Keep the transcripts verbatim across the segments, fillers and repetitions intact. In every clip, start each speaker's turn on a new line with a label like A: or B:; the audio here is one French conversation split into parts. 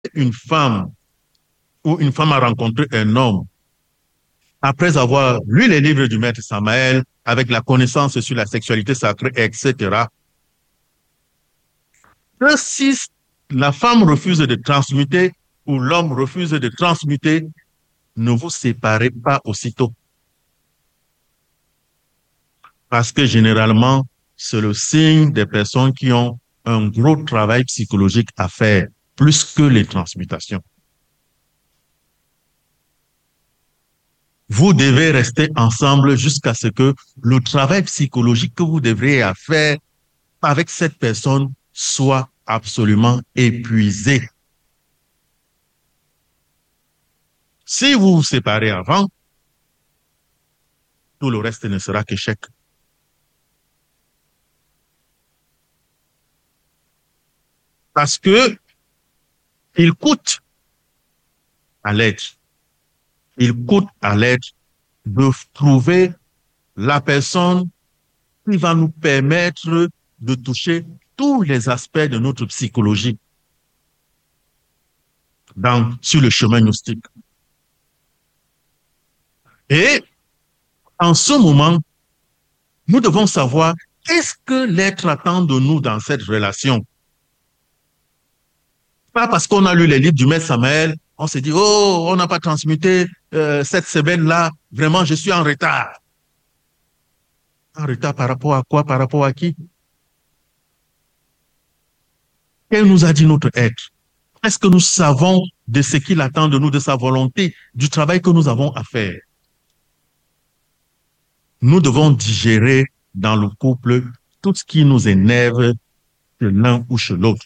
A: une femme ou une femme a rencontré un homme après avoir lu les livres du maître Samael avec la connaissance sur la sexualité sacrée, et cetera, que si la femme refuse de transmuter ou l'homme refuse de transmuter, ne vous séparez pas aussitôt. Parce que généralement, c'est le signe des personnes qui ont un gros travail psychologique à faire, plus que les transmutations. Vous devez rester ensemble jusqu'à ce que le travail psychologique que vous devriez faire avec cette personne soit absolument épuisé. Si vous vous séparez avant, tout le reste ne sera qu'échec. Parce que il coûte à l'être, il coûte à l'être de trouver la personne qui va nous permettre de toucher tous les aspects de notre psychologie dans, sur le chemin gnostique. Et en ce moment, nous devons savoir qu'est-ce que l'être attend de nous dans cette relation. Pas parce qu'on a lu les livres du maître Samael, on s'est dit, oh, on n'a pas transmuté euh, cette semaine-là, vraiment, je suis en retard. En retard par rapport à quoi? Par rapport à qui? Qu'elle nous a dit notre être? Est-ce que nous savons de ce qu'il attend de nous, de sa volonté, du travail que nous avons à faire? Nous devons digérer dans le couple tout ce qui nous énerve de l'un ou chez l'autre.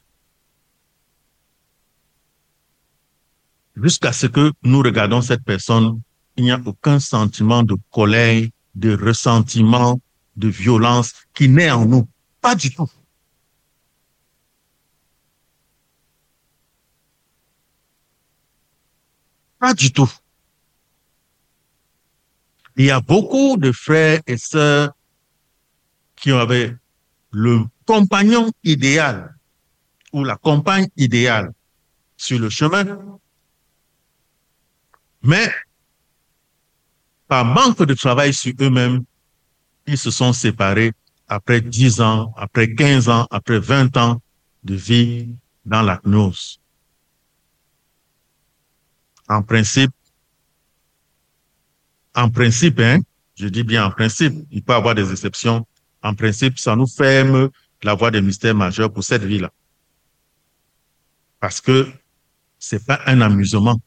A: Jusqu'à ce que nous regardons cette personne, il n'y a aucun sentiment de colère, de ressentiment, de violence qui naît en nous. Pas du tout. Pas du tout. Il y a beaucoup de frères et sœurs qui avaient le compagnon idéal ou la compagne idéale sur le chemin, mais par manque de travail sur eux-mêmes, ils se sont séparés après dix ans, après quinze ans, après vingt ans de vie dans la gnose. En principe, en principe, hein, je dis bien en principe, il peut y avoir des exceptions. En principe, ça nous ferme la voie des mystères majeurs pour cette vie-là. Parce que c'est pas un amusement.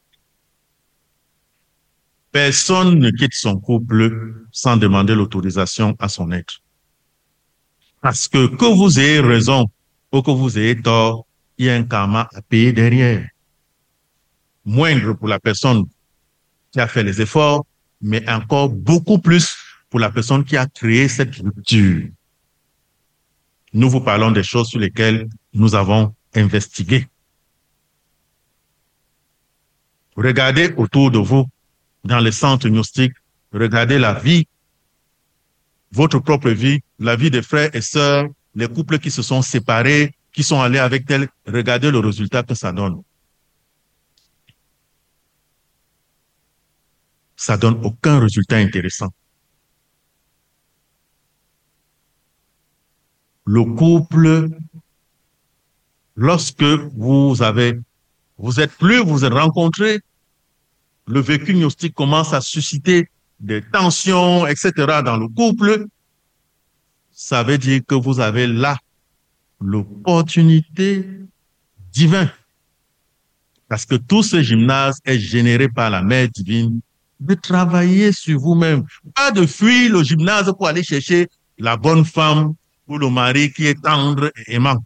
A: Personne ne quitte son couple sans demander l'autorisation à son être. Parce que que vous ayez raison ou que vous ayez tort, il y a un karma à payer derrière. Moindre pour la personne qui a fait les efforts, mais encore beaucoup plus pour la personne qui a créé cette rupture. Nous vous parlons des choses sur lesquelles nous avons investigué. Regardez autour de vous, dans les centres gnostiques, regardez la vie, votre propre vie, la vie des frères et sœurs, les couples qui se sont séparés, qui sont allés avec tel, regardez le résultat que ça donne. Ça donne aucun résultat intéressant. Le couple, lorsque vous avez, vous êtes plus, vous êtes rencontrés, le vécu gnostique commence à susciter des tensions, et cetera dans le couple, ça veut dire que vous avez là l'opportunité divine. Parce que tout ce gymnase est généré par la mère divine de travailler sur vous-même. Pas de fuir le gymnase pour aller chercher la bonne femme ou le mari qui est tendre et aimant.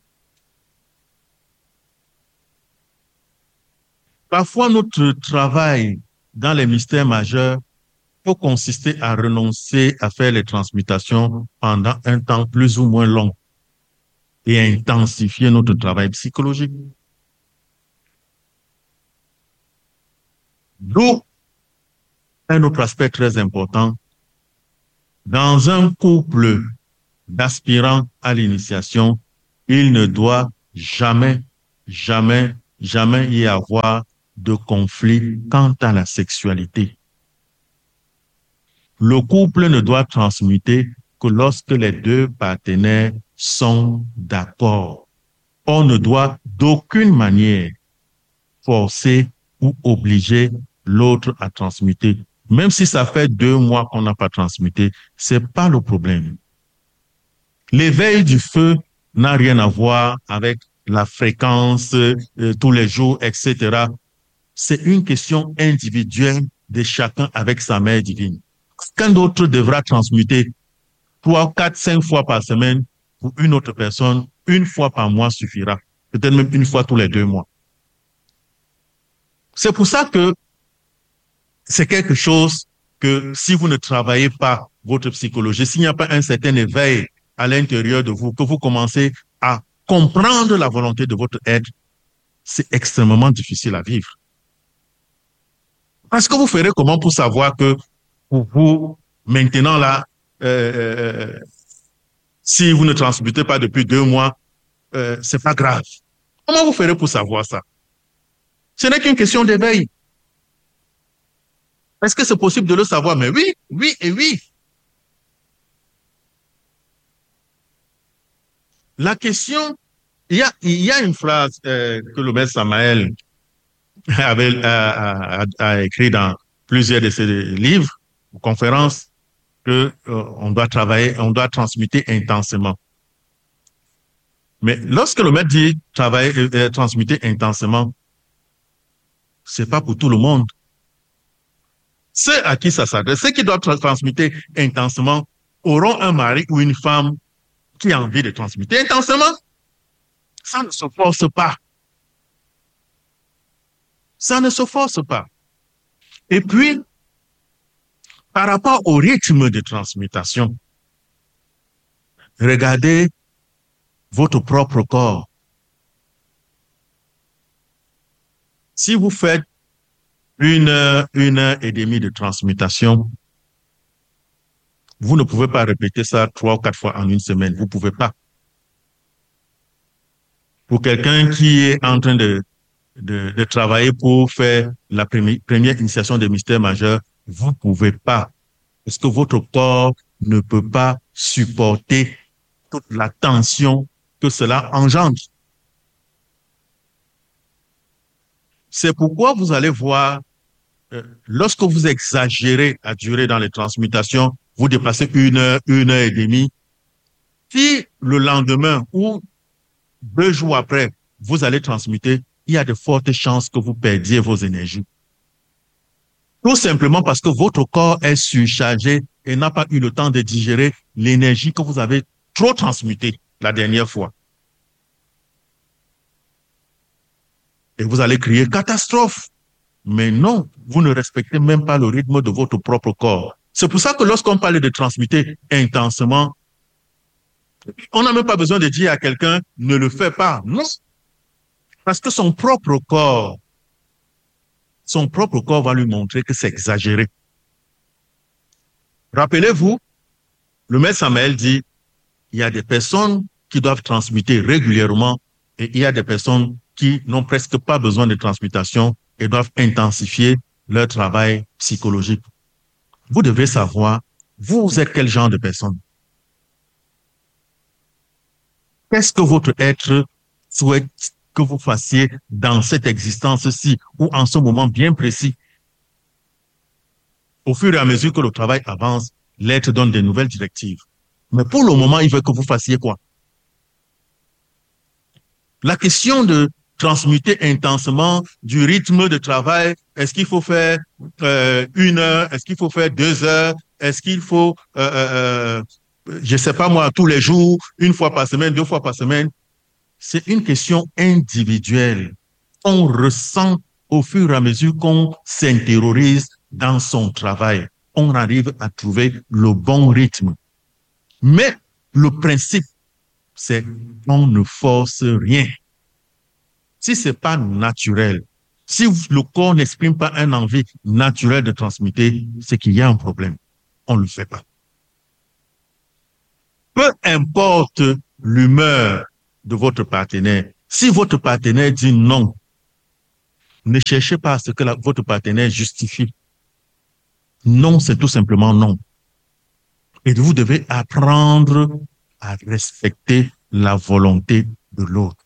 A: Parfois, notre travail dans les mystères majeurs peut consister à renoncer à faire les transmutations pendant un temps plus ou moins long et à intensifier notre travail psychologique. D'où un autre aspect très important. Dans un couple d'aspirants à l'initiation, il ne doit jamais, jamais, jamais y avoir de conflit quant à la sexualité. Le couple ne doit transmuter que lorsque les deux partenaires sont d'accord. On ne doit d'aucune manière forcer ou obliger l'autre à transmuter. Même si ça fait deux mois qu'on n'a pas transmuté, c'est pas le problème. L'éveil du feu n'a rien à voir avec la fréquence euh, tous les jours, et cetera. C'est une question individuelle de chacun avec sa mère divine. Quelqu'un d'autre devra transmuter trois, quatre, cinq fois par semaine pour une autre personne, une fois par mois suffira. Peut-être même une fois tous les deux mois. C'est pour ça que c'est quelque chose que si vous ne travaillez pas votre psychologie, s'il n'y a pas un certain éveil à l'intérieur de vous, que vous commencez à comprendre la volonté de votre être, c'est extrêmement difficile à vivre. Parce que vous ferez comment pour savoir que pour vous, maintenant là, euh, si vous ne transmutez pas depuis deux mois, euh, c'est pas grave. Comment vous ferez pour savoir ça? Ce n'est qu'une question d'éveil. Est-ce que c'est possible de le savoir? Mais oui, oui et oui. La question, il y a, il y a une phrase euh, que le maître Samael avait a, a, a écrit dans plusieurs de ses livres ou conférences que euh, on doit travailler, on doit transmuter intensément. Mais lorsque le maître dit travailler, euh, transmuter intensément, c'est pas pour tout le monde. Ceux à qui ça s'adresse, ceux qui doivent tra transmuter intensément, auront un mari ou une femme qui a envie de transmuter intensément. Ça ne se force pas. Ça ne se force pas. Et puis, par rapport au rythme de transmutation, regardez votre propre corps. Si vous faites une heure, une heure et demie de transmutation, vous ne pouvez pas répéter ça trois ou quatre fois en une semaine. Vous ne pouvez pas. Pour quelqu'un qui est en train de, de, de travailler pour faire la première, première initiation des mystères majeurs, vous ne pouvez pas. Parce que votre corps ne peut pas supporter toute la tension que cela engendre. C'est pourquoi vous allez voir, euh, lorsque vous exagérez à durer dans les transmutations, vous dépassez une heure, une heure et demie. Si le lendemain ou deux jours après, vous allez transmuter, il y a de fortes chances que vous perdiez vos énergies. Tout simplement parce que votre corps est surchargé et n'a pas eu le temps de digérer l'énergie que vous avez trop transmutée la dernière fois. Et vous allez crier catastrophe. Mais non, vous ne respectez même pas le rythme de votre propre corps. C'est pour ça que lorsqu'on parle de transmuter intensément, on n'a même pas besoin de dire à quelqu'un ne le fais pas. Non. Parce que son propre corps, son propre corps va lui montrer que c'est exagéré. Rappelez-vous, le maître Samael dit, il y a des personnes qui doivent transmuter régulièrement et il y a des personnes qui n'ont presque pas besoin de transmutation et doivent intensifier leur travail psychologique. Vous devez savoir, vous êtes quel genre de personne? Qu'est-ce que votre être souhaite que vous fassiez dans cette existence-ci ou en ce moment bien précis? Au fur et à mesure que le travail avance, l'être donne de nouvelles directives. Mais pour le moment, il veut que vous fassiez quoi? La question de transmuter intensément du rythme de travail, est-ce qu'il faut faire euh, une heure, est-ce qu'il faut faire deux heures, est-ce qu'il faut, euh, euh, je sais pas moi, tous les jours, une fois par semaine, deux fois par semaine, c'est une question individuelle. On ressent au fur et à mesure qu'on s'intériorise dans son travail. On arrive à trouver le bon rythme. Mais le principe, c'est qu'on ne force rien. Si c'est pas naturel, si le corps n'exprime pas une envie naturelle de transmuter, c'est qu'il y a un problème. On ne le fait pas. Peu importe l'humeur de votre partenaire, si votre partenaire dit non, Ne cherchez pas à ce que la, votre partenaire justifie. Non, c'est tout simplement non. Et vous devez apprendre à respecter la volonté de l'autre.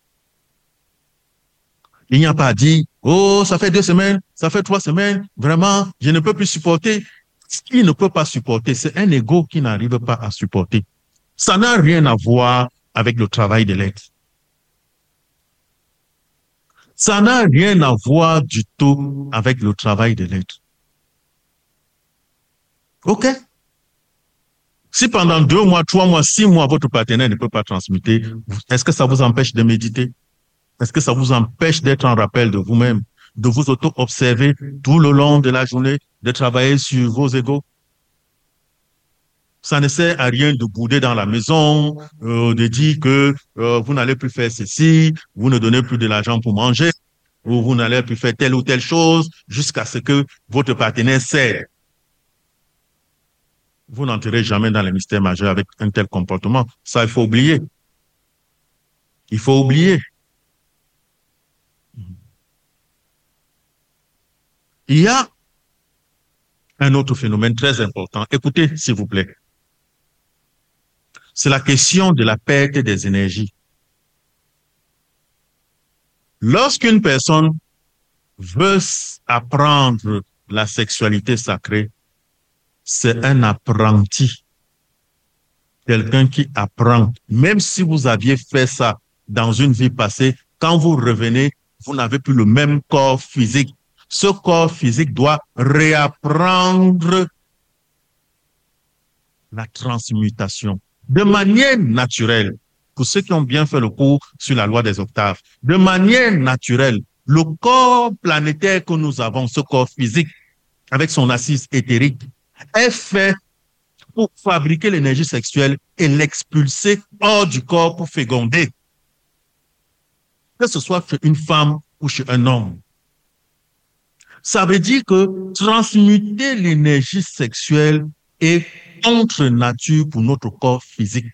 A: Il n'y a pas à dire, oh, ça fait deux semaines, ça fait trois semaines, vraiment, je ne peux plus supporter. Ce qu'il ne peut pas supporter, c'est un ego qui n'arrive pas à supporter. Ça n'a rien à voir avec le travail de l'être. Ça n'a rien à voir du tout avec le travail de l'être. OK? Si pendant deux mois, trois mois, six mois, votre partenaire ne peut pas transmuter, est-ce que ça vous empêche de méditer? Est-ce que ça vous empêche d'être en rappel de vous-même, de vous auto-observer tout le long de la journée, de travailler sur vos égos? Ça ne sert à rien de bouder dans la maison, euh, de dire que euh, vous n'allez plus faire ceci, vous ne donnez plus de l'argent pour manger, ou vous n'allez plus faire telle ou telle chose jusqu'à ce que votre partenaire cède. Vous n'entrez jamais dans les mystères majeurs avec un tel comportement. Ça, il faut oublier. Il faut oublier. Il y a un autre phénomène très important. Écoutez, s'il vous plaît. C'est la question de la perte des énergies. Lorsqu'une personne veut apprendre la sexualité sacrée, c'est un apprenti. Quelqu'un qui apprend. Même si vous aviez fait ça dans une vie passée, quand vous revenez, vous n'avez plus le même corps physique. Ce corps physique doit réapprendre la transmutation de manière naturelle. Pour ceux qui ont bien fait le cours sur la loi des octaves, de manière naturelle, le corps planétaire que nous avons, ce corps physique, avec son assise éthérique, est fait pour fabriquer l'énergie sexuelle et l'expulser hors du corps pour féconder. Que ce soit chez une femme ou chez un homme. Ça veut dire que transmuter l'énergie sexuelle est contre nature pour notre corps physique.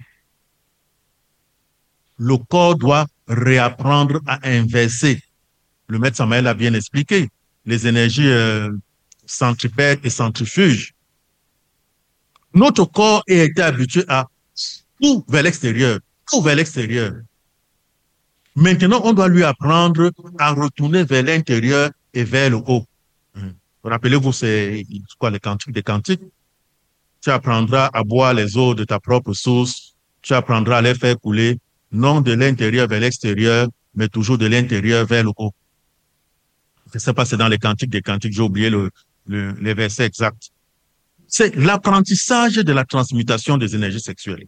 A: Le corps doit réapprendre à inverser. Le maître Samael a bien expliqué. Les énergies euh, centripètes et centrifuges. Notre corps a été habitué à tout vers l'extérieur, tout vers l'extérieur. Maintenant, on doit lui apprendre à retourner vers l'intérieur et vers le haut. Rappelez-vous, c'est quoi les cantiques des cantiques? Tu apprendras à boire les eaux de ta propre source, tu apprendras à les faire couler, non de l'intérieur vers l'extérieur, mais toujours de l'intérieur vers le haut. Je ne sais pas, c'est dans les cantiques des cantiques, j'ai oublié le, le, les versets exacts. C'est l'apprentissage de la transmutation des énergies sexuelles.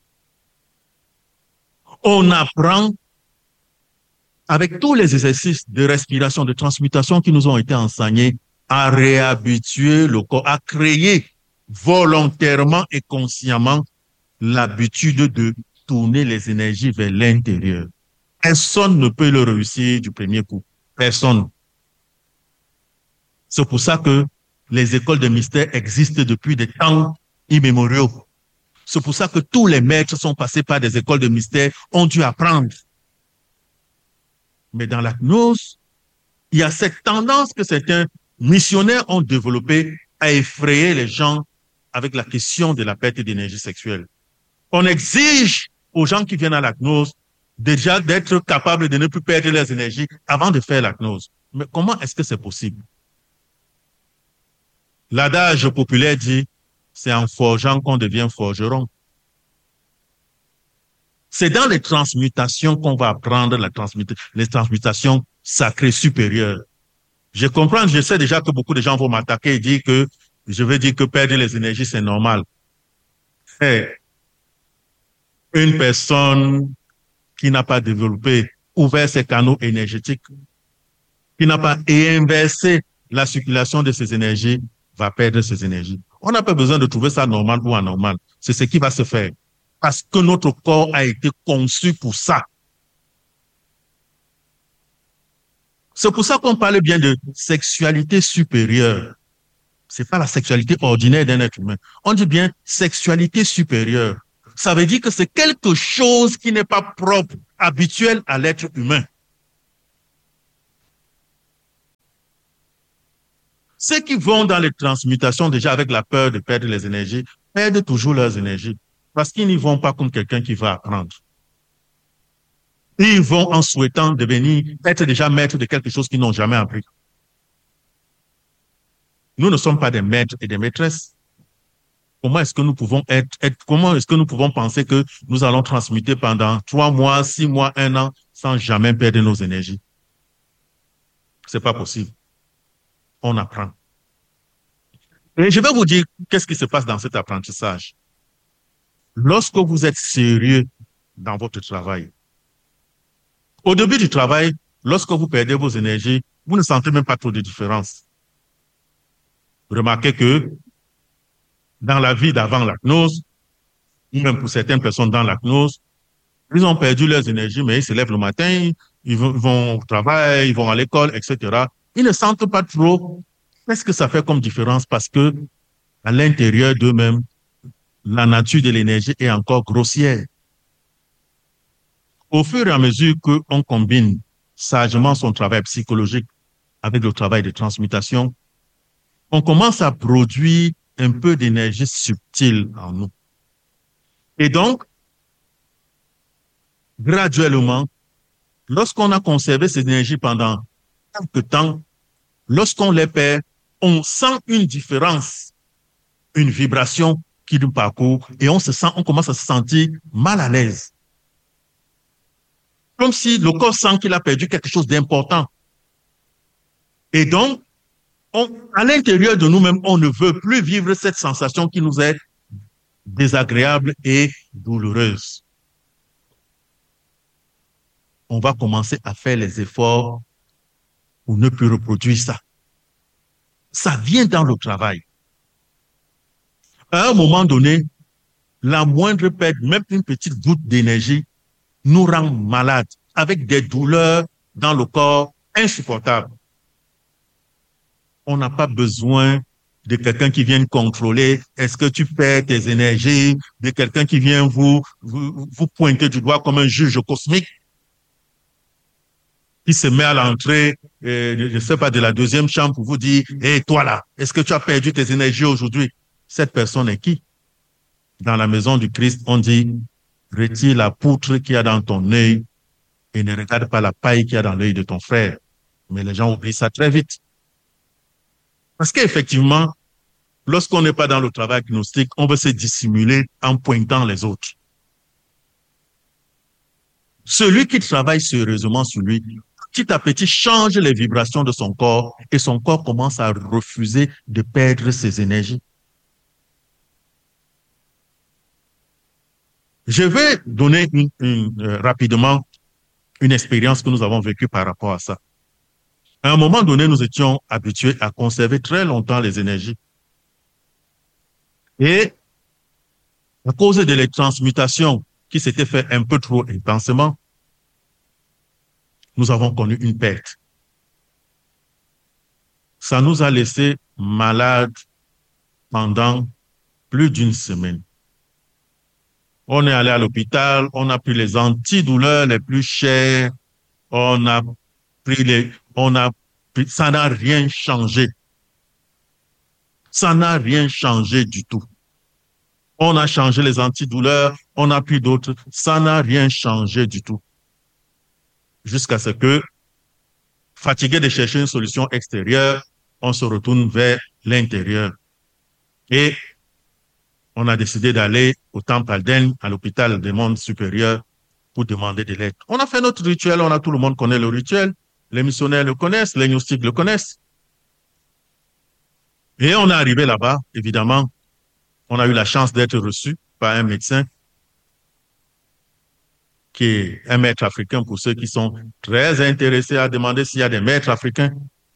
A: On apprend avec tous les exercices de respiration, de transmutation qui nous ont été enseignés, à réhabituer le corps, à créer volontairement et consciemment l'habitude de tourner les énergies vers l'intérieur. Personne ne peut le réussir du premier coup. Personne. C'est pour ça que les écoles de mystère existent depuis des temps immémoriaux. C'est pour ça que tous les maîtres sont passés par des écoles de mystère, ont dû apprendre. Mais dans la gnose, il y a cette tendance que certains missionnaires ont développée à effrayer les gens avec la question de la perte d'énergie sexuelle. On exige aux gens qui viennent à la gnose déjà d'être capables de ne plus perdre leurs énergies avant de faire la gnose. Mais comment est-ce que c'est possible? L'adage populaire dit, c'est en forgeant qu'on devient forgeron. C'est dans les transmutations qu'on va apprendre la transmut les transmutations sacrées supérieures. Je comprends, je sais déjà que beaucoup de gens vont m'attaquer et dire que je veux dire que perdre les énergies, c'est normal. Hey, une personne qui n'a pas développé, ouvert ses canaux énergétiques, qui n'a pas inversé la circulation de ses énergies, va perdre ses énergies. On n'a pas besoin de trouver ça normal ou anormal. C'est ce qui va se faire. Parce que notre corps a été conçu pour ça. C'est pour ça qu'on parle bien de sexualité supérieure. C'est pas la sexualité ordinaire d'un être humain. On dit bien sexualité supérieure. Ça veut dire que c'est quelque chose qui n'est pas propre, habituel à l'être humain. Ceux qui vont dans les transmutations déjà avec la peur de perdre les énergies, perdent toujours leurs énergies parce qu'ils n'y vont pas comme quelqu'un qui va apprendre. Ils vont en souhaitant devenir, être déjà maîtres de quelque chose qu'ils n'ont jamais appris. Nous ne sommes pas des maîtres et des maîtresses. Comment est-ce que nous pouvons être, être comment est-ce que nous pouvons penser que nous allons transmuter pendant trois mois, six mois, un an, sans jamais perdre nos énergies? C'est pas possible. On apprend. Et je vais vous dire qu'est-ce qui se passe dans cet apprentissage. Lorsque vous êtes sérieux dans votre travail, au début du travail, lorsque vous perdez vos énergies, vous ne sentez même pas trop de différence. Remarquez que dans la vie d'avant la gnose, ou même pour certaines personnes dans la gnose, ils ont perdu leurs énergies, mais ils se lèvent le matin, ils vont, ils vont au travail, ils vont à l'école, et cetera. Ils ne sentent pas trop qu'est-ce que ça fait comme différence parce que à l'intérieur d'eux-mêmes, la nature de l'énergie est encore grossière. Au fur et à mesure qu'on combine sagement son travail psychologique avec le travail de transmutation, on commence à produire un peu d'énergie subtile en nous. Et donc, graduellement, lorsqu'on a conservé ces énergies pendant quelque temps, lorsqu'on les perd, on sent une différence, une vibration qui nous parcourt et on se sent, on commence à se sentir mal à l'aise. Comme si le corps sent qu'il a perdu quelque chose d'important. Et donc, on, à l'intérieur de nous-mêmes, on ne veut plus vivre cette sensation qui nous est désagréable et douloureuse. On va commencer à faire les efforts pour ne plus reproduire ça. Ça vient dans le travail. À un moment donné, la moindre perte, même une petite goutte d'énergie, nous rend malades, avec des douleurs dans le corps insupportables. On n'a pas besoin de quelqu'un qui vienne contrôler, est-ce que tu perds tes énergies, de quelqu'un qui vient vous, vous, vous pointer du doigt comme un juge cosmique, qui se met à l'entrée, euh, je ne sais pas, de la deuxième chambre pour vous dire, hé, hey, toi là, est-ce que tu as perdu tes énergies aujourd'hui? Cette personne est qui? Dans la maison du Christ, on dit, retire la poutre qu'il y a dans ton œil et ne regarde pas la paille qu'il y a dans l'œil de ton frère. Mais les gens oublient ça très vite. Parce qu'effectivement, lorsqu'on n'est pas dans le travail gnostique, on veut se dissimuler en pointant les autres. Celui qui travaille sérieusement sur lui, petit à petit, change les vibrations de son corps et son corps commence à refuser de perdre ses énergies. Je vais donner une, une, euh, rapidement une expérience que nous avons vécue par rapport à ça. À un moment donné, nous étions habitués à conserver très longtemps les énergies. Et à cause de les transmutations qui s'étaient faites un peu trop intensément, nous avons connu une perte. Ça nous a laissés malades pendant plus d'une semaine. On est allé à l'hôpital, on a pris les antidouleurs les plus chers, on a pris les, on a pris, ça n'a rien changé. Ça n'a rien changé du tout. On a changé les antidouleurs, on a pris d'autres, ça n'a rien changé du tout. Jusqu'à ce que, fatigué de chercher une solution extérieure, on se retourne vers l'intérieur. Et on a décidé d'aller au temple Alden, à l'hôpital des mondes supérieurs, pour demander de l'aide. On a fait notre rituel, on a, tout le monde connaît le rituel, les missionnaires le connaissent, les gnostiques le connaissent. Et on est arrivé là-bas, évidemment, on a eu la chance d'être reçu par un médecin qui est un maître africain pour ceux qui sont très intéressés à demander s'il y a des maîtres africains.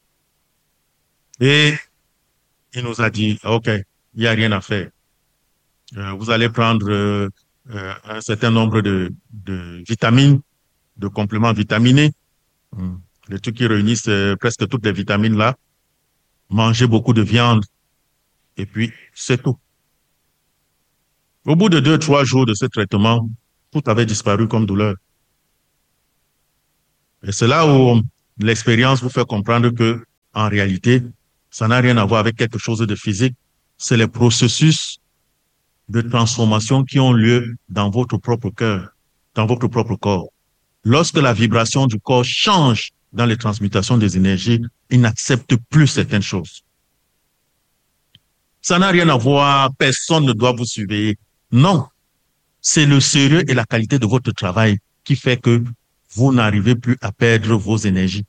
A: Et il nous a dit, OK, il n'y a rien à faire. Euh, vous allez prendre euh, euh, un certain nombre de, de vitamines, de compléments vitaminés, hum, les trucs qui réunissent euh, presque toutes les vitamines là. Mangez beaucoup de viande et puis c'est tout. Au bout de deux, trois jours de ce traitement, tout avait disparu comme douleur. Et c'est là où l'expérience vous fait comprendre que, en réalité, Ça n'a rien à voir avec quelque chose de physique. C'est les processus de transformation qui ont lieu dans votre propre cœur, dans votre propre corps. Lorsque la vibration du corps change dans les transmutations des énergies, il n'accepte plus certaines choses. Ça n'a rien à voir, personne ne doit vous surveiller. Non, c'est le sérieux et la qualité de votre travail qui fait que vous n'arrivez plus à perdre vos énergies.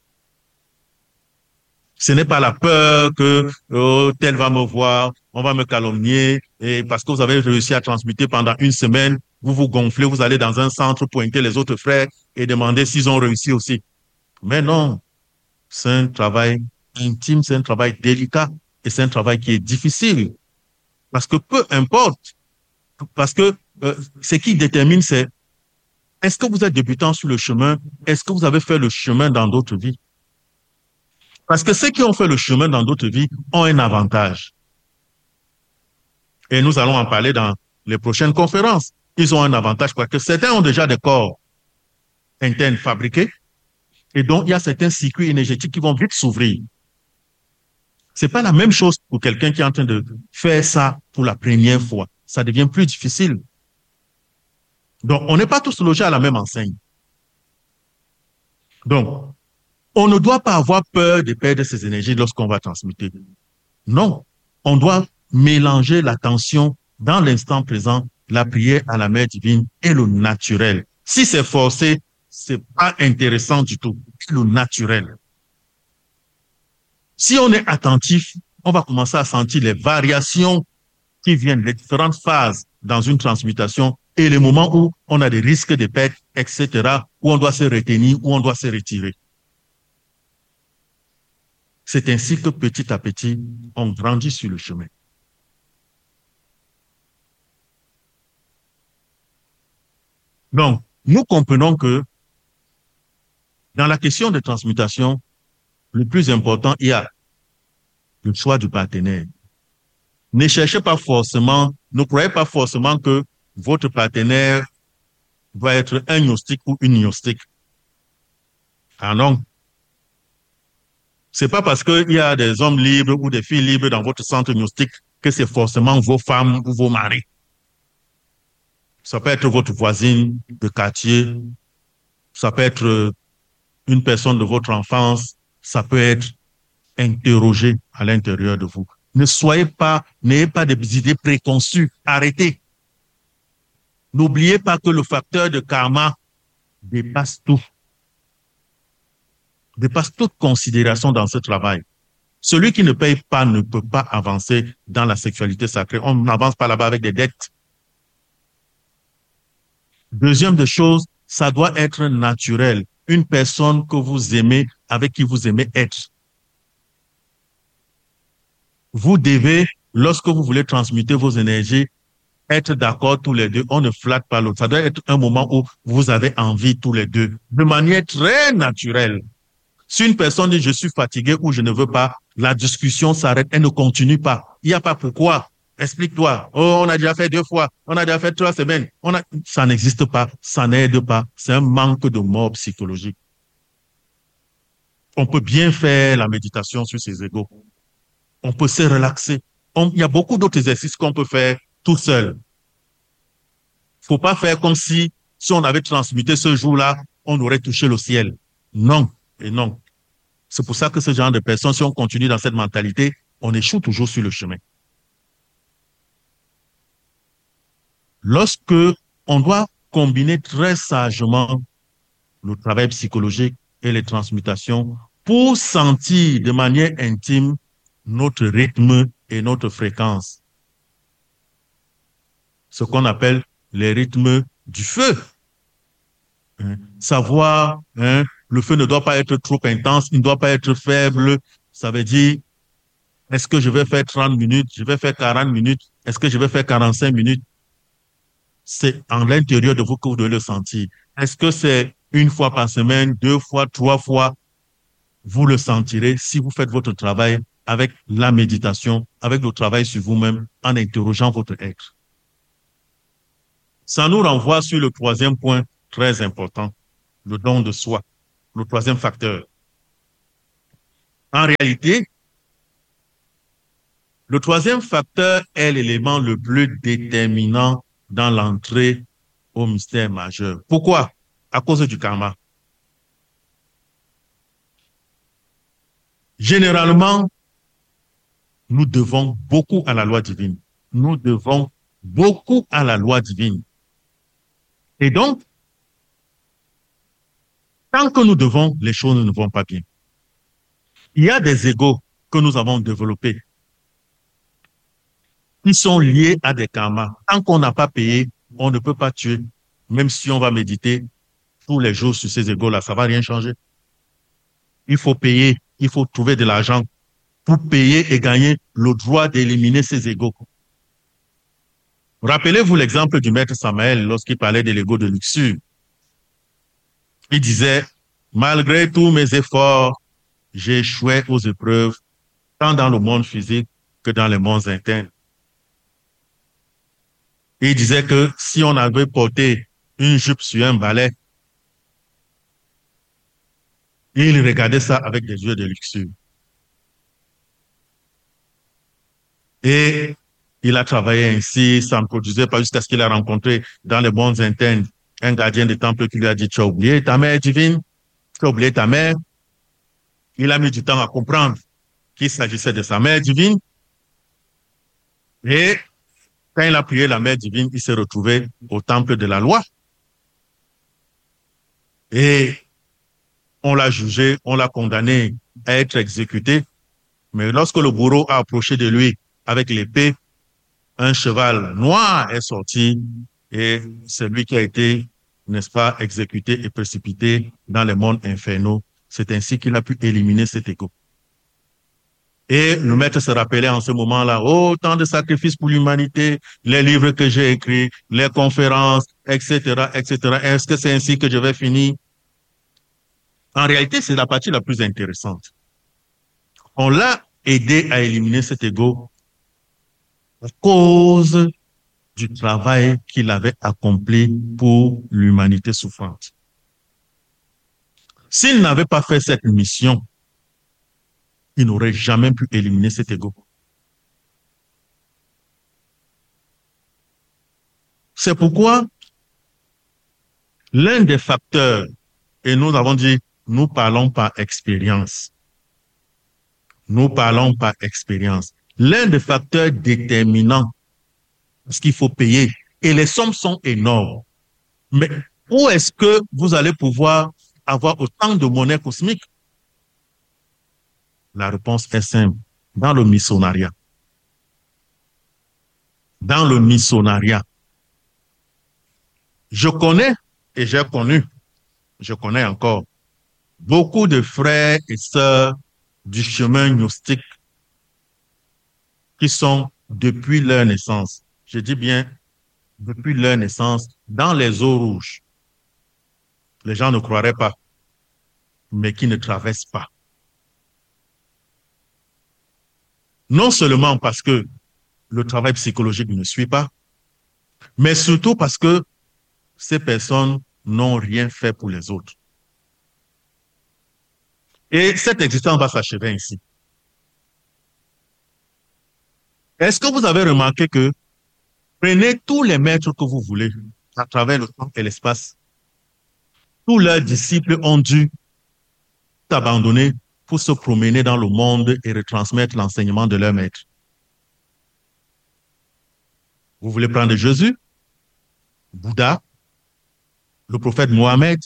A: Ce n'est pas la peur que oh, tel va me voir, on va me calomnier, et parce que vous avez réussi à transmuter pendant une semaine, vous vous gonflez, vous allez dans un centre pointer les autres frères et demander s'ils ont réussi aussi. Mais non, c'est un travail intime, c'est un travail délicat et c'est un travail qui est difficile. Parce que peu importe, parce que euh, ce qui détermine, c'est est-ce que vous êtes débutant sur le chemin, est-ce que vous avez fait le chemin dans d'autres vies? Parce que ceux qui ont fait le chemin dans d'autres vies ont un avantage. Et nous allons en parler dans les prochaines conférences. Ils ont un avantage parce que certains ont déjà des corps internes fabriqués et donc il y a certains circuits énergétiques qui vont vite s'ouvrir. C'est pas la même chose pour quelqu'un qui est en train de faire ça pour la première fois. Ça devient plus difficile. Donc, on n'est pas tous logés à la même enseigne. Donc, on ne doit pas avoir peur de perdre ses énergies lorsqu'on va transmuter. Non, on doit mélanger l'attention dans l'instant présent, la prière à la Mère divine et le naturel. Si c'est forcé, c'est pas intéressant du tout. Le naturel. Si on est attentif, on va commencer à sentir les variations qui viennent, les différentes phases dans une transmutation et les moments où on a des risques de perte, et cetera, où on doit se retenir, où on doit se retirer. C'est ainsi que petit à petit, on grandit sur le chemin. Donc, nous comprenons que dans la question de transmutation, le plus important, il y a le choix du partenaire. Ne cherchez pas forcément, ne croyez pas forcément que votre partenaire doit être un gnostique ou une gnostique. Ah non. C'est pas parce qu'il y a des hommes libres ou des filles libres dans votre centre gnostique que c'est forcément vos femmes ou vos maris. Ça peut être votre voisine de quartier, ça peut être une personne de votre enfance, ça peut être interrogé à l'intérieur de vous. Ne soyez pas, n'ayez pas des idées préconçues. Arrêtez. N'oubliez pas que le facteur de karma dépasse tout. Dépasse toute considération dans ce travail. Celui qui ne paye pas ne peut pas avancer dans la sexualité sacrée. On n'avance pas là-bas avec des dettes. Deuxième des choses, ça doit être naturel. Une personne que vous aimez, avec qui vous aimez être. Vous devez, lorsque vous voulez transmuter vos énergies, être d'accord tous les deux. On ne flatte pas l'autre. Ça doit être un moment où vous avez envie tous les deux, de manière très naturelle. Si une personne dit « je suis fatigué » ou « je ne veux pas », la discussion s'arrête, elle ne continue pas. Il n'y a pas pourquoi. Explique-toi. Oh, on a déjà fait deux fois. On a déjà fait trois semaines. On a... Ça n'existe pas. Ça n'aide pas. C'est un manque de mort psychologique. On peut bien faire la méditation sur ses égos. On peut se relaxer. On... Il y a beaucoup d'autres exercices qu'on peut faire tout seul. Faut pas faire comme si, si on avait transmuté ce jour-là, on aurait touché le ciel. Non et non. C'est pour ça que ce genre de personnes, si on continue dans cette mentalité, on échoue toujours sur le chemin. Lorsque on doit combiner très sagement le travail psychologique et les transmutations pour sentir de manière intime notre rythme et notre fréquence. Ce qu'on appelle les rythmes du feu. Hein? Savoir, hein, le feu ne doit pas être trop intense, il ne doit pas être faible. Ça veut dire, est-ce que je vais faire trente minutes, je vais faire quarante minutes, est-ce que je vais faire quarante-cinq minutes? C'est en l'intérieur de vous que vous devez le sentir. Est-ce que c'est une fois par semaine, deux fois, trois fois? Vous le sentirez si vous faites votre travail avec la méditation, avec le travail sur vous-même, en interrogeant votre être. Ça nous renvoie sur le troisième point très important, le don de soi, le troisième facteur. En réalité, Le troisième facteur est l'élément le plus déterminant dans l'entrée au mystère majeur. Pourquoi? À cause du karma. Généralement, nous devons beaucoup à la loi divine. Nous devons beaucoup à la loi divine. Et donc, tant que nous devons, les choses ne vont pas bien. Il y a des égos que nous avons développés qui sont liés à des karmas. Tant qu'on n'a pas payé, on ne peut pas tuer. Même si on va méditer tous les jours sur ces égos-là, ça ne va rien changer. Il faut payer, il faut trouver de l'argent pour payer et gagner le droit d'éliminer ces égos. Rappelez-vous l'exemple du maître Samael lorsqu'il parlait de l'ego de luxure. Il disait, malgré tous mes efforts, j'ai échoué aux épreuves, tant dans le monde physique que dans les mondes internes. Et il disait que si on avait porté une jupe sur un balai, il regardait ça avec des yeux de luxure. Et il a travaillé ainsi, ça ne produisait pas jusqu'à ce qu'il a rencontré dans les mondes internes un gardien de temple qui lui a dit, tu as oublié ta mère divine, tu as oublié ta mère. Il a mis du temps à comprendre qu'il s'agissait de sa mère divine. Et quand il a prié la mère divine, il s'est retrouvé au temple de la loi. Et on l'a jugé, on l'a condamné à être exécuté. Mais lorsque le bourreau a approché de lui avec l'épée, un cheval noir est sorti et c'est lui qui a été, n'est-ce pas, exécuté et précipité dans les mondes infernaux. C'est ainsi qu'il a pu éliminer cet égo. Et le maître se rappelait en ce moment-là, oh, tant de sacrifices pour l'humanité, les livres que j'ai écrits, les conférences, et cetera, et cetera. Est-ce que c'est ainsi que je vais finir? En réalité, c'est la partie la plus intéressante. On l'a aidé à éliminer cet égo à cause du travail qu'il avait accompli pour l'humanité souffrante. S'il n'avait pas fait cette mission, il n'aurait jamais pu éliminer cet égo. C'est pourquoi l'un des facteurs, et nous avons dit, nous parlons par expérience. Nous parlons par expérience. L'un des facteurs déterminants, parce qu'il faut payer, et les sommes sont énormes. Mais où est-ce que vous allez pouvoir avoir autant de monnaie cosmique? La réponse est simple. Dans le missionariat. Dans le missionariat. Je connais, et j'ai connu, je connais encore, beaucoup de frères et sœurs du chemin gnostique qui sont depuis leur naissance, je dis bien depuis leur naissance, dans les eaux rouges. Les gens ne croiraient pas, mais qui ne traversent pas. Non seulement parce que le travail psychologique ne suit pas, mais surtout parce que ces personnes n'ont rien fait pour les autres. Et cette existence va s'achever ainsi. Est-ce que vous avez remarqué que prenez tous les maîtres que vous voulez à travers le temps et l'espace, tous leurs disciples ont dû s'abandonner pour se promener dans le monde et retransmettre l'enseignement de leur maître. Vous voulez prendre Jésus, Bouddha, le prophète Mohammed,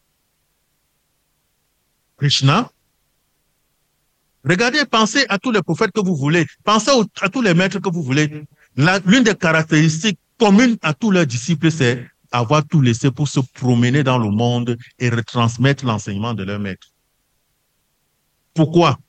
A: Krishna. Regardez, pensez à tous les prophètes que vous voulez. Pensez à tous les maîtres que vous voulez. L'une des caractéristiques communes à tous leurs disciples, c'est avoir tout laissé pour se promener dans le monde et retransmettre l'enseignement de leur maître. Pourquoi?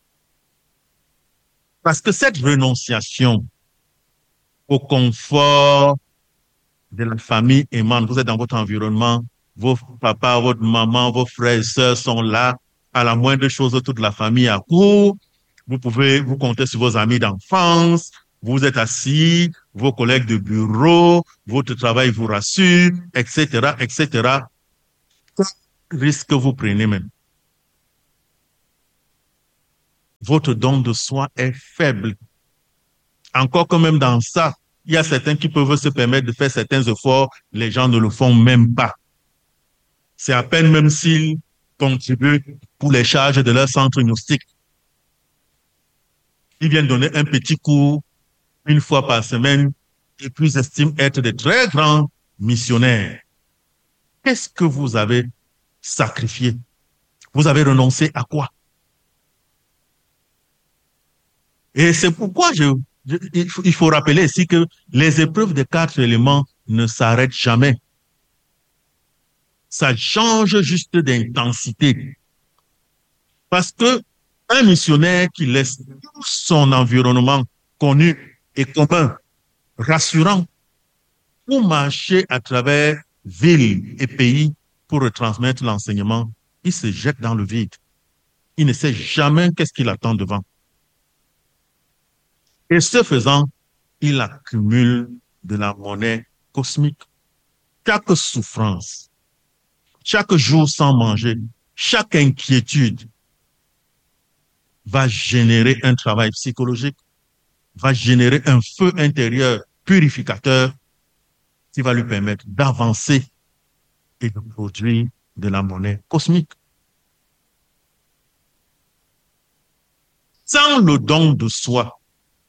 A: Parce que cette renonciation au confort de la famille aimante, vous êtes dans votre environnement, vos papas, votre maman, vos frères et sœurs sont là, à la moindre chose, toute la famille à court, vous pouvez vous compter sur vos amis d'enfance, vous êtes assis, vos collègues de bureau, votre travail vous rassure, et cetera, et cetera. Quel risque vous prenez même? Votre don de soi est faible. Encore que même dans ça, il y a certains qui peuvent se permettre de faire certains efforts, les gens ne le font même pas. C'est à peine même s'ils contribuent pour les charges de leur centre gnostique. Ils viennent donner un petit cours une fois par semaine et puis ils estiment être de très grands missionnaires. Qu'est-ce que vous avez sacrifié? Vous avez renoncé à quoi? Et c'est pourquoi je, je, il, faut, il faut rappeler ici que les épreuves des quatre éléments ne s'arrêtent jamais. Ça change juste d'intensité. Parce que un missionnaire qui laisse tout son environnement connu et commun, rassurant, pour marcher à travers villes et pays pour retransmettre l'enseignement, il se jette dans le vide. Il ne sait jamais qu'est-ce qu'il attend devant. Et ce faisant, il accumule de la monnaie cosmique. Chaque souffrance, chaque jour sans manger, chaque inquiétude va générer un travail psychologique, va générer un feu intérieur purificateur qui va lui permettre d'avancer et de produire de la monnaie cosmique. Sans le don de soi,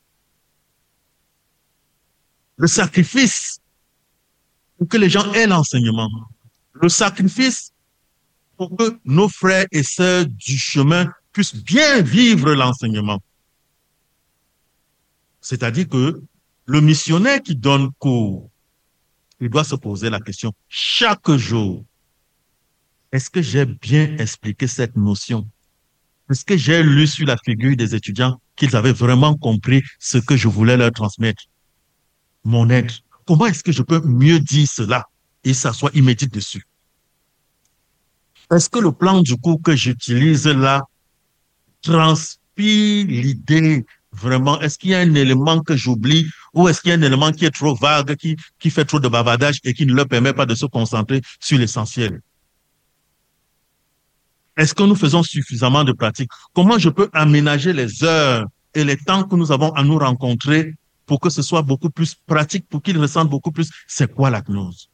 A: le sacrifice pour que les gens aient l'enseignement, le sacrifice pour que nos frères et sœurs du chemin puissent bien vivre l'enseignement. C'est-à-dire que le missionnaire qui donne cours, il doit se poser la question chaque jour, est-ce que j'ai bien expliqué cette notion? Est-ce que j'ai lu sur la figure des étudiants qu'ils avaient vraiment compris ce que je voulais leur transmettre? Mon être. Comment est-ce que je peux mieux dire cela et s'asseoir immédiat dessus? Est-ce que le plan du cours que j'utilise là transpire l'idée vraiment? Est-ce qu'il y a un élément que j'oublie ou est-ce qu'il y a un élément qui est trop vague, qui, qui fait trop de bavardage et qui ne leur permet pas de se concentrer sur l'essentiel? Est-ce que nous faisons suffisamment de pratique? Comment je peux aménager les heures et les temps que nous avons à nous rencontrer pour que ce soit beaucoup plus pratique, pour qu'ils ressentent beaucoup plus c'est quoi la gnose?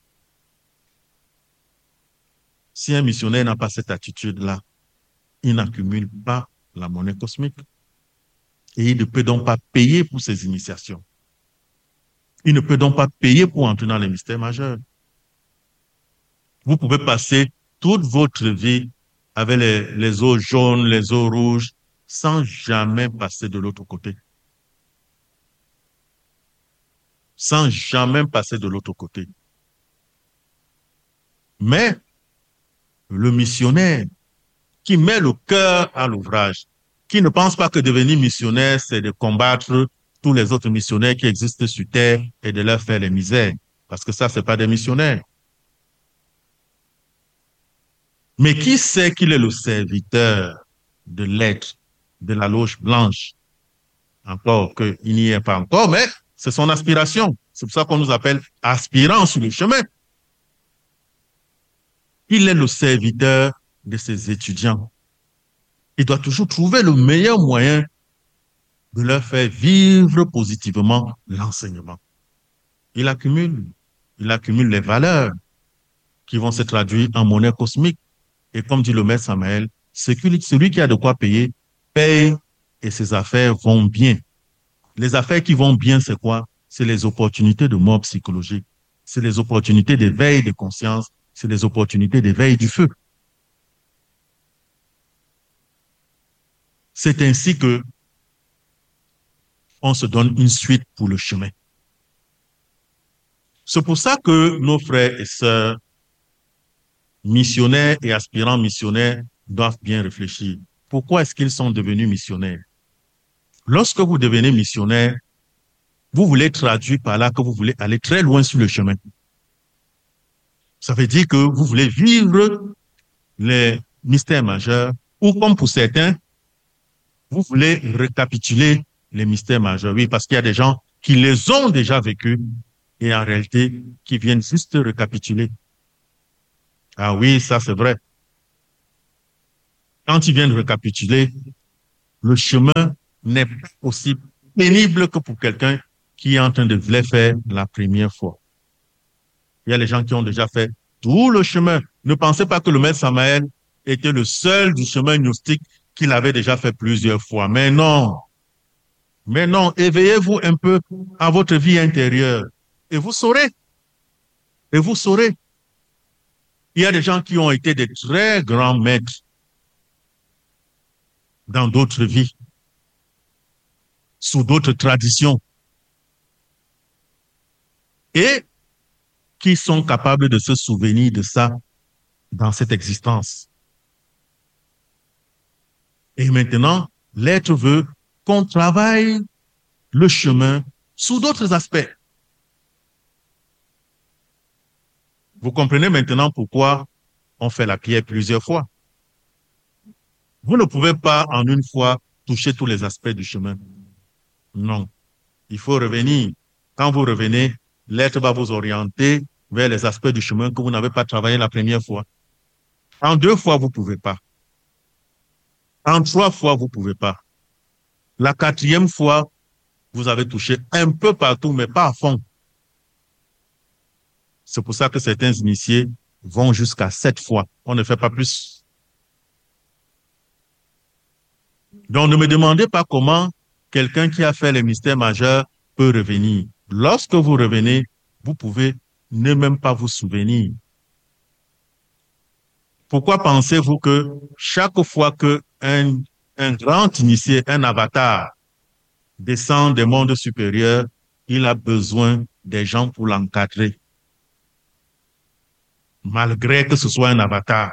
A: Si un missionnaire n'a pas cette attitude-là, il n'accumule pas la monnaie cosmique. Et il ne peut donc pas payer pour ses initiations. Il ne peut donc pas payer pour entrer dans les mystères majeurs. Vous pouvez passer toute votre vie avec les, les eaux jaunes, les eaux rouges, sans jamais passer de l'autre côté. Sans jamais passer de l'autre côté. Mais le missionnaire qui met le cœur à l'ouvrage, qui ne pense pas que devenir missionnaire, c'est de combattre tous les autres missionnaires qui existent sur terre et de leur faire les misères. Parce que ça, c'est pas des missionnaires. Mais qui sait qu'il est le serviteur de l'être, de la loge blanche? Encore qu'il n'y est pas encore, mais c'est son aspiration. C'est pour ça qu'on nous appelle aspirants sur le chemin. Il est le serviteur de ses étudiants. Il doit toujours trouver le meilleur moyen de leur faire vivre positivement l'enseignement. Il accumule, il accumule les valeurs qui vont se traduire en monnaie cosmique. Et comme dit le maître Samael, celui qui a de quoi payer, paye et ses affaires vont bien. Les affaires qui vont bien, c'est quoi? C'est les opportunités de mort psychologique. C'est les opportunités d'éveil de conscience. C'est les opportunités d'éveil du feu. C'est ainsi que on se donne une suite pour le chemin. C'est pour ça que nos frères et sœurs, missionnaires et aspirants missionnaires, doivent bien réfléchir. Pourquoi est-ce qu'ils sont devenus missionnaires? Lorsque vous devenez missionnaire, vous voulez traduire par là que vous voulez aller très loin sur le chemin. Ça veut dire que vous voulez vivre les mystères majeurs, ou comme pour certains, vous voulez récapituler les mystères majeurs. Oui, parce qu'il y a des gens qui les ont déjà vécus et en réalité qui viennent juste récapituler. Ah oui, ça c'est vrai. Quand ils viennent récapituler, le chemin n'est pas possible pénible que pour quelqu'un qui est en train de le faire la première fois. Il y a les gens qui ont déjà fait tout le chemin. Ne pensez pas que le maître Samaël était le seul du chemin gnostique qu'il avait déjà fait plusieurs fois. Mais non. Mais non, éveillez-vous un peu à votre vie intérieure et vous saurez. Et vous saurez. Il y a des gens qui ont été des très grands maîtres dans d'autres vies, sous d'autres traditions, et qui sont capables de se souvenir de ça dans cette existence. Et maintenant, l'être veut qu'on travaille le chemin sous d'autres aspects. Vous comprenez maintenant pourquoi on fait la pierre plusieurs fois. Vous ne pouvez pas en une fois toucher tous les aspects du chemin. Non. Il faut revenir. Quand vous revenez, l'être va vous orienter vers les aspects du chemin que vous n'avez pas travaillé la première fois. En deux fois, vous ne pouvez pas. En trois fois, vous ne pouvez pas. La quatrième fois, vous avez touché un peu partout, mais pas à fond. C'est pour ça que certains initiés vont jusqu'à sept fois. On ne fait pas plus. Donc, ne me demandez pas comment quelqu'un qui a fait les mystères majeurs peut revenir. Lorsque vous revenez, vous pouvez ne même pas vous souvenir. Pourquoi pensez-vous que chaque fois que un, un grand initié, un avatar, descend des mondes supérieurs, il a besoin des gens pour l'encadrer, malgré que ce soit un avatar?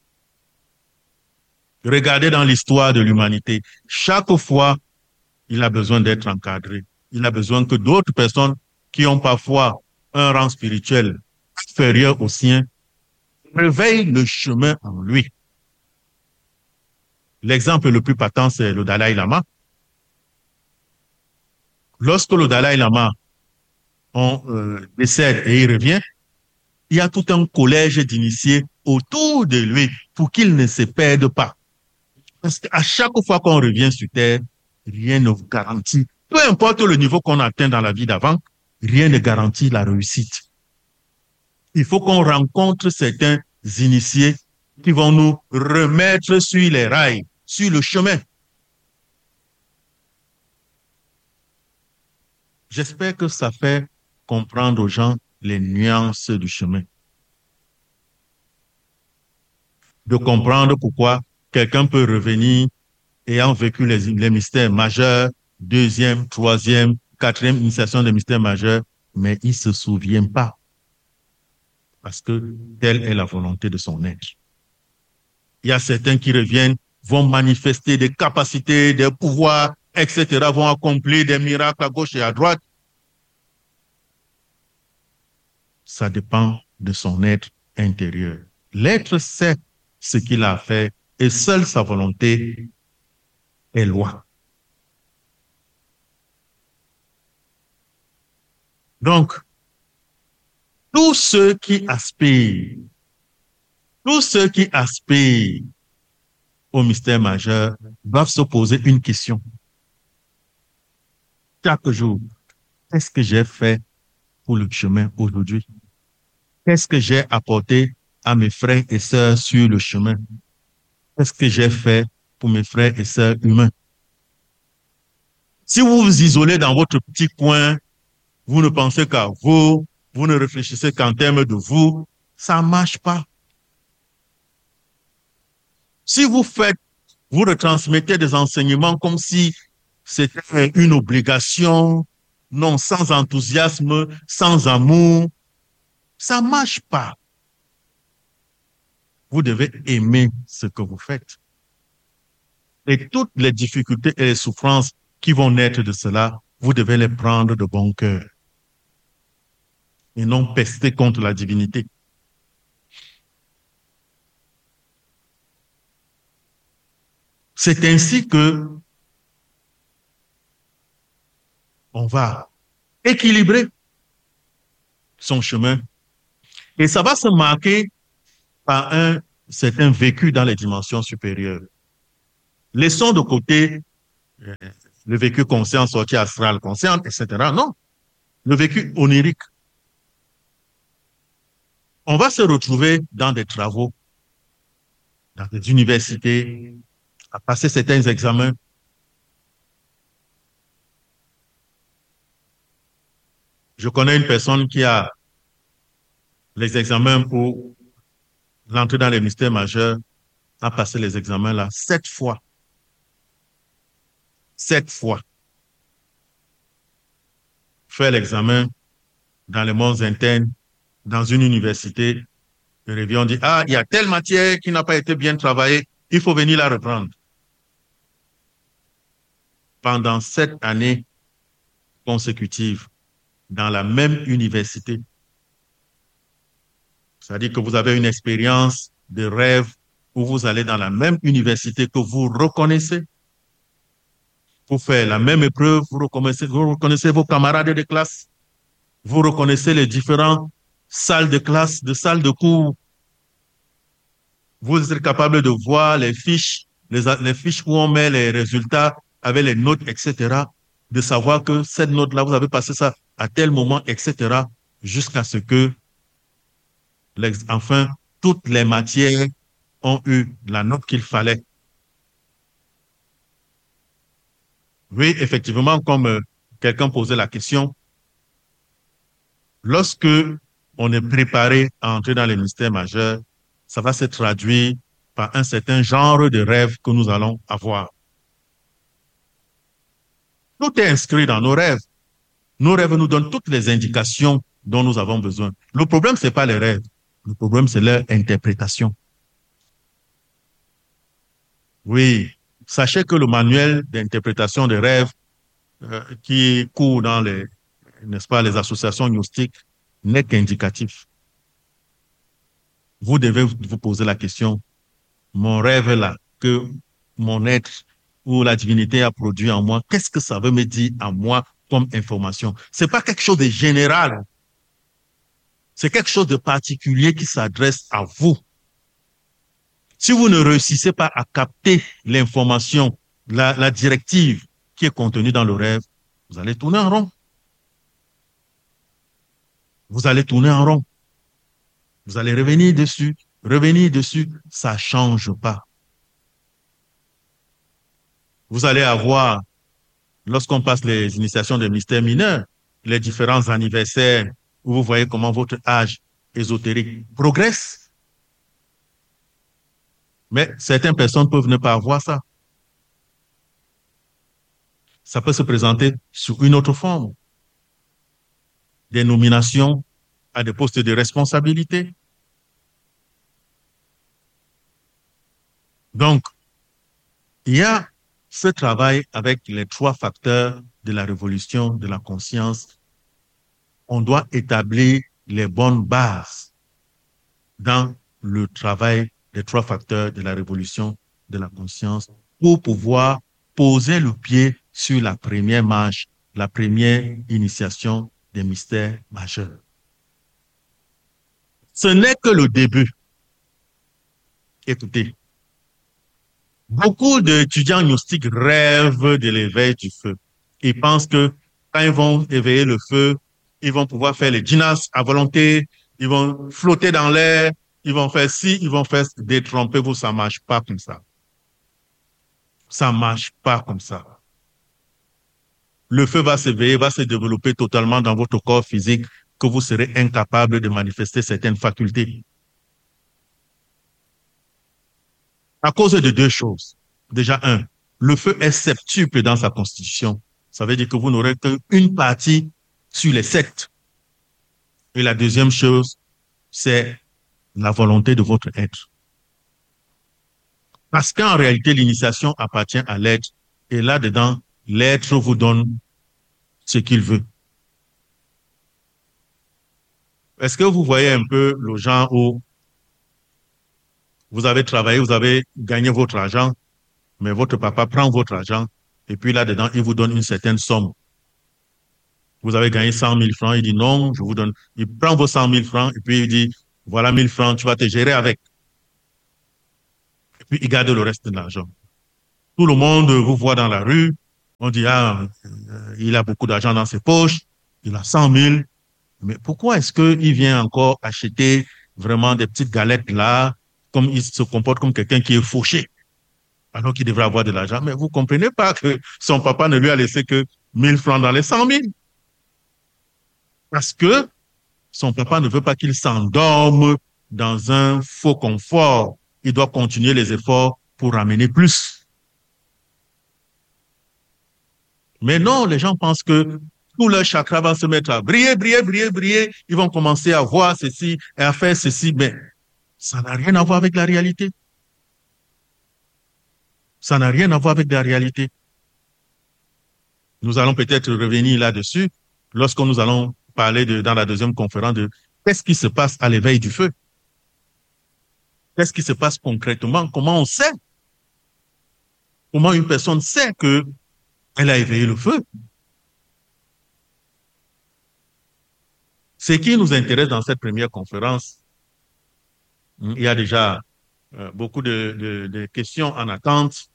A: Regardez dans l'histoire de l'humanité, chaque fois, il a besoin d'être encadré. Il a besoin que d'autres personnes qui ont parfois un rang spirituel inférieur au sien réveillent le chemin en lui. L'exemple le plus patent, c'est le Dalai Lama. Lorsque le Dalai Lama on, euh, décède et il revient, il y a tout un collège d'initiés autour de lui pour qu'il ne se perde pas. Parce qu'à chaque fois qu'on revient sur Terre, rien ne vous garantit. Peu importe le niveau qu'on atteint dans la vie d'avant, rien ne garantit la réussite. Il faut qu'on rencontre certains initiés qui vont nous remettre sur les rails, sur le chemin. J'espère que ça fait comprendre aux gens les nuances du chemin. De comprendre pourquoi quelqu'un peut revenir ayant vécu les, les mystères majeurs, deuxième, troisième, quatrième initiation des mystères majeurs, mais il ne se souvient pas. Parce que telle est la volonté de son être. Il y a certains qui reviennent, vont manifester des capacités, des pouvoirs, et cetera, vont accomplir des miracles à gauche et à droite. Ça dépend de son être intérieur. L'être sait ce qu'il a fait et seule sa volonté est loi. Donc, tous ceux qui aspirent, tous ceux qui aspirent au mystère majeur doivent se poser une question. Chaque jour, qu'est-ce que j'ai fait pour le chemin aujourd'hui? Qu'est-ce que j'ai apporté à mes frères et sœurs sur le chemin? Qu'est-ce que j'ai fait pour mes frères et sœurs humains? Si vous vous isolez dans votre petit coin, vous ne pensez qu'à vous, vous ne réfléchissez qu'en termes de vous, ça ne marche pas. Si vous faites, vous retransmettez des enseignements comme si c'était une obligation, non, sans enthousiasme, sans amour, ça ne marche pas. Vous devez aimer ce que vous faites. Et toutes les difficultés et les souffrances qui vont naître de cela, vous devez les prendre de bon cœur. Et non pester contre la divinité. C'est ainsi que on va équilibrer son chemin. Et ça va se marquer par un certain vécu dans les dimensions supérieures. Laissons de côté le vécu conscient, sorti astral conscient, et cetera. Non, le vécu onirique. On va se retrouver dans des travaux, dans des universités, à passer certains examens. Je connais une personne qui a les examens pour l'entrée dans les mystères majeurs, a passé les examens là sept fois. Sept fois. Fait l'examen dans les mondes internes, dans une université. Le revient, on dit, ah, il y a telle matière qui n'a pas été bien travaillée, il faut venir la reprendre. Pendant sept années consécutives, dans la même université. C'est-à-dire que vous avez une expérience de rêve où vous allez dans la même université que vous reconnaissez. Vous faites la même épreuve, vous reconnaissez, vous reconnaissez vos camarades de classe, vous reconnaissez les différentes salles de classe, de salles de cours. Vous êtes capable de voir les fiches, les, les fiches où on met les résultats avec les notes, et cetera. De savoir que cette note-là, vous avez passé ça à tel moment, et cetera. Jusqu'à ce que, enfin, toutes les matières ont eu la note qu'il fallait. Oui, effectivement, comme euh, quelqu'un posait la question, lorsque on est préparé à entrer dans les mystères majeurs, ça va se traduire par un certain genre de rêve que nous allons avoir. Tout est inscrit dans nos rêves. Nos rêves nous donnent toutes les indications dont nous avons besoin. Le problème, ce n'est pas les rêves. Le problème, c'est leur interprétation. Oui, sachez que le manuel d'interprétation des rêves euh, qui court dans les, n'est-ce pas, les associations gnostiques n'est qu'indicatif. Vous devez vous poser la question, mon rêve là, que mon être ou la divinité a produit en moi, qu'est-ce que ça veut me dire à moi comme information? C'est pas quelque chose de général. C'est quelque chose de particulier qui s'adresse à vous. Si vous ne réussissez pas à capter l'information, la, la directive qui est contenue dans le rêve, vous allez tourner en rond. Vous allez tourner en rond. Vous allez revenir dessus, revenir dessus, ça ne change pas. Vous allez avoir, lorsqu'on passe les initiations de mystères mineurs, les différents anniversaires où vous voyez comment votre âge ésotérique progresse. Mais certaines personnes peuvent ne pas avoir ça. Ça peut se présenter sous une autre forme. Des nominations à des postes de responsabilité. Donc, il y a ce travail avec les trois facteurs de la révolution de la conscience. On doit établir les bonnes bases dans le travail des trois facteurs de la révolution de la conscience pour pouvoir poser le pied sur la première marche, la première initiation des mystères majeurs. Ce n'est que le début. Écoutez, beaucoup d'étudiants gnostiques rêvent de l'éveil du feu. Ils pensent que quand ils vont éveiller le feu, ils vont pouvoir faire les djinnas à volonté, ils vont flotter dans l'air, ils vont faire ci, ils vont faire détrompez-vous, ça ne marche pas comme ça. Ça ne marche pas comme ça. Le feu va s'éveiller, va se développer totalement dans votre corps physique que vous serez incapable de manifester certaines facultés. À cause de deux choses. Déjà, un, le feu est septuple dans sa constitution. Ça veut dire que vous n'aurez qu'une partie sur les sept. Et la deuxième chose, c'est la volonté de votre être. Parce qu'en réalité, l'initiation appartient à l'être. Et là-dedans, l'être vous donne ce qu'il veut. Est-ce que vous voyez un peu le genre où vous avez travaillé, vous avez gagné votre argent, mais votre papa prend votre argent et puis là-dedans, il vous donne une certaine somme. Vous avez gagné cent mille francs, il dit non, je vous donne. Il prend vos cent mille francs et puis il dit, voilà mille francs, tu vas te gérer avec. Et puis il garde le reste de l'argent. Tout le monde vous voit dans la rue, On dit, ah, euh, il a beaucoup d'argent dans ses poches, il a cent mille. Mais pourquoi est-ce qu'il vient encore acheter vraiment des petites galettes là, comme il se comporte comme quelqu'un qui est fauché, alors qu'il devrait avoir de l'argent? Mais vous comprenez pas que son papa ne lui a laissé que mille francs dans les cent mille. Parce que son papa ne veut pas qu'il s'endorme dans un faux confort. Il doit continuer les efforts pour ramener plus. Mais non, les gens pensent que tout leur chakra va se mettre à briller, briller, briller, briller. Ils vont commencer à voir ceci et à faire ceci. Mais ça n'a rien à voir avec la réalité. Ça n'a rien à voir avec la réalité. Nous allons peut-être revenir là-dessus lorsque nous allons parler de, dans la deuxième conférence de qu'est-ce qui se passe à l'éveil du feu. Qu'est-ce qui se passe concrètement? Comment on sait? Comment une personne sait qu'elle a éveillé le feu? Ce qui nous intéresse dans cette première conférence, il y a déjà euh, beaucoup de, de, de questions en attente.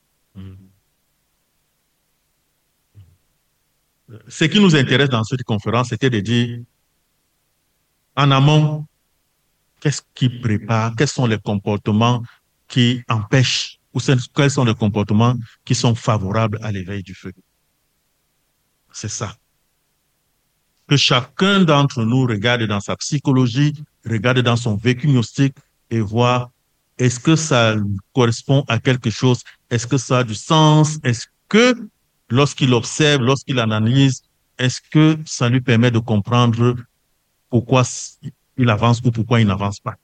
A: Ce qui nous intéresse dans cette conférence, c'était de dire, en amont, qu'est-ce qui prépare, quels sont les comportements qui empêchent, ou quels sont les comportements qui sont favorables à l'éveil du feu. C'est ça. Que chacun d'entre nous regarde dans sa psychologie, regarde dans son vécu gnostique et voit est-ce que ça correspond à quelque chose, est-ce que ça a du sens, est-ce que lorsqu'il observe, lorsqu'il analyse, est-ce que ça lui permet de comprendre pourquoi il avance ou pourquoi il n'avance pas.